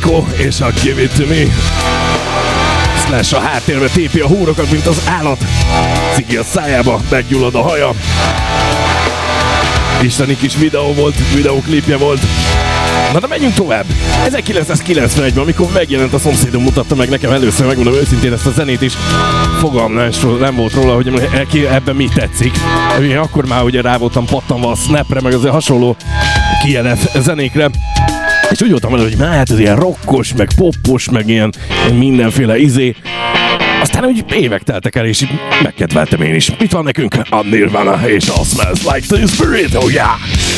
Nico és a Give It To Me. Slash a háttérbe tépi a húrokat, mint az állat. Cigi a szájába, meggyullad a haja. Isteni kis videóklipje volt. Na de menjünk tovább. 1991-ben, amikor megjelent a szomszédom, mutatta meg nekem először, megmondom őszintén ezt a zenét is. Fogalmam nem volt róla, hogy ebben mi tetszik. Én akkor már ugye rá voltam pattanva a Snapre, meg azért hasonló kijelent zenékre. És úgy voltam vele, hogy hát ez ilyen rockos, meg poppos, meg ilyen mindenféle izé. Aztán úgy évek teltek el, és megkedveltem én is. Itt van nekünk a Nirvana és a Smells Like Teen Spirit, oh yeah!